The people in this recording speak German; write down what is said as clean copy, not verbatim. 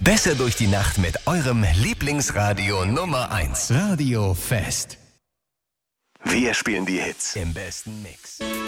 Besser durch die Nacht mit eurem Lieblingsradio Nummer 1. Radio Fest. Wir spielen die Hits im besten Mix.